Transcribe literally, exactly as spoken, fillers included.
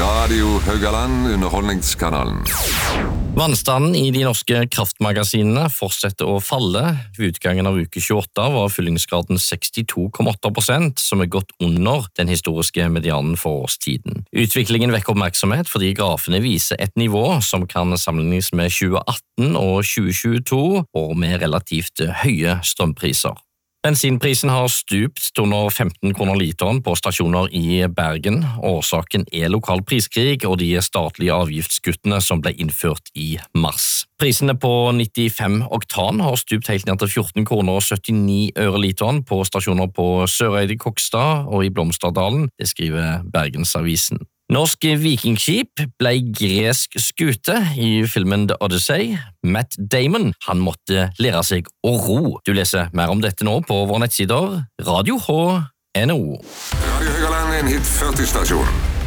Radio Haugaland, underholdningskanalen. Vannstanden i de norske kraftmagasinene fortsetter å falle. Ved utgangen av uke tjueåtte var fyllingsgraden sekstito komma åtte prosent, som er godt under den historiske medianen for årstiden. Utviklingen vekker oppmerksomhet fordi grafene viser et nivå som kan sammenlignes med tjue atten og tjue tjueto, og med relativt høye strømpriser. Bensinprisen har stupt til under femten kroner literen på stasjoner i Bergen. Årsaken er lokal priskrig og de statlige avgiftskuttene som ble innført i mars. Prisene på nittifem oktan har stupt helt ned til fjorten kroner og syttini øre literen på stasjoner på Søreide, Kokstad og i Blomsterdalen, det skriver Bergensavisen. Norsk vikingskip ble gresk skute i filmen The Odyssey. Matt Damon, han måtte lære seg å ro. Du leser mer om dette nå på våre nettsider Radio H N O. Radio Haugaland, en hit førti stasjon.